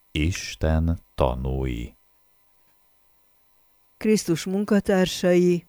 Isten tanúi. Krisztus munkatársai.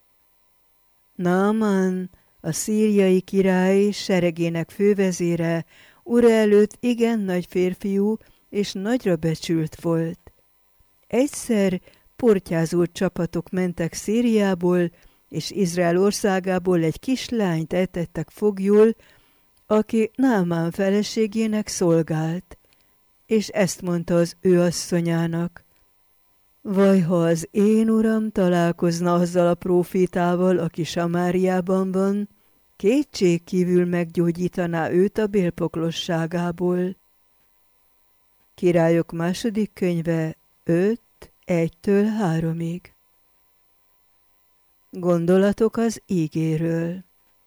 Naamán, a szíriai király seregének fővezére, ura előtt igen nagy férfiú és nagyra becsült volt. Egyszer portyázó csapatok mentek Szíriából, és Izrael országából egy kislányt ejtettek foglyul, aki Naamán feleségének szolgált, és ezt mondta az ő asszonyának: vaj, ha az én uram találkozna azzal a prófétával, aki Samáriában van, kétségkívül meggyógyítaná őt a bélpoklosságából. Királyok második könyve 5:1-3. Gondolatok az ígéről.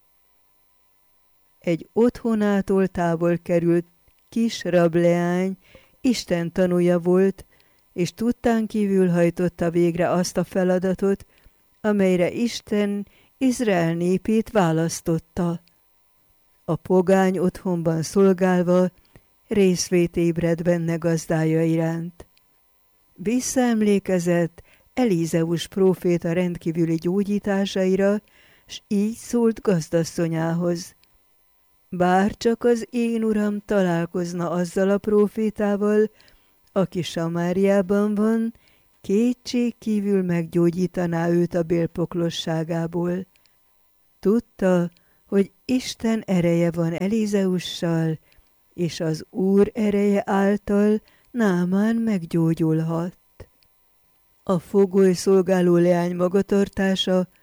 Egy otthonától távol került kis rableány Isten tanúja volt, és tudtán kívül hajtotta végre azt a feladatot, amelyre Isten Izrael népét választotta. A pogány otthonban szolgálva részvét ébredt benne gazdája iránt. Visszaemlékezett Elizeus próféta rendkívüli gyógyításaira, s így szólt gazdasszonyához: bár csak az én uram találkozna azzal a prófétával, aki Samáriában van, kétségkívül meggyógyítaná őt a bélpoklosságából. Tudta, hogy Isten ereje van Elizeussal, és az Úr ereje által Naamán meggyógyulhat. A fogoly szolgáló leány magatartása